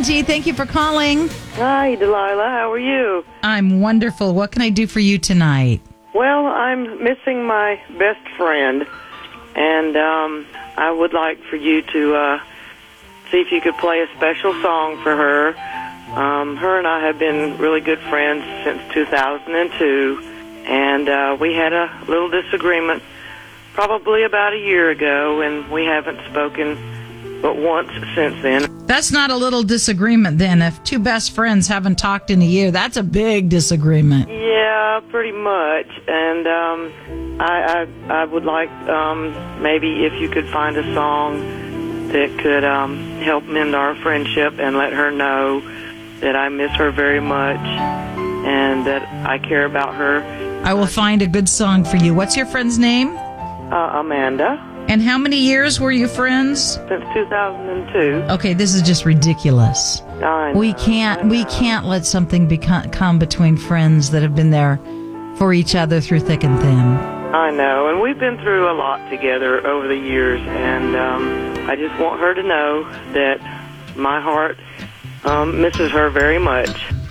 Angie. Thank you for calling. Hi, Delilah. How are you? I'm wonderful. What can I do for you tonight? Well, I'm missing my best friend, and I would like for you to see if you could play a special song for her. Her and I have been really good friends since 2002, and we had a little disagreement probably about a year ago, and we haven't spoken but once since then. That's not a little disagreement then. If two best friends haven't talked in a year, that's a big disagreement. Yeah, pretty much. And I would like maybe if you could find a song that could help mend our friendship and let her know that I miss her very much and that I care about her. I will find a good song for you. What's your friend's name? Amanda. And how many years were you friends? Since 2002. Okay, this is just ridiculous. I know, We can't let something come between friends that have been there for each other through thick and thin. I know, and we've been through a lot together over the years, and I just want her to know that my heart misses her very much.